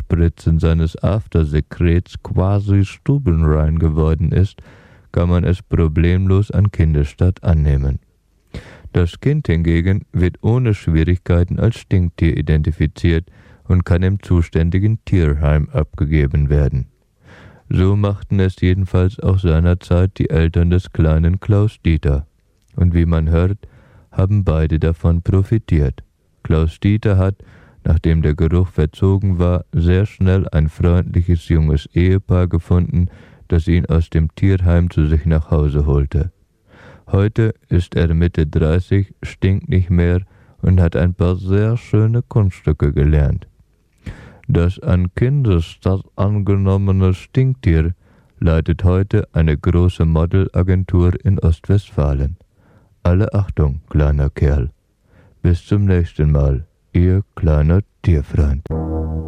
Abspritzen seines Aftersekrets quasi stubenrein geworden ist, kann man es problemlos an Kindesstatt annehmen. Das Kind hingegen wird ohne Schwierigkeiten als Stinktier identifiziert und kann im zuständigen Tierheim abgegeben werden. So machten es jedenfalls auch seinerzeit die Eltern des kleinen Klaus-Dieter. Und wie man hört, haben beide davon profitiert. Klaus-Dieter hat, nachdem der Geruch verzogen war, sehr schnell ein freundliches junges Ehepaar gefunden, das ihn aus dem Tierheim zu sich nach Hause holte. Heute ist er Mitte 30, stinkt nicht mehr und hat ein paar sehr schöne Kunststücke gelernt. Das an Kindesstatt angenommene Stinktier leitet heute eine große Modelagentur in Ostwestfalen. Alle Achtung, kleiner Kerl. Bis zum nächsten Mal, Ihr kleiner Tierfreund.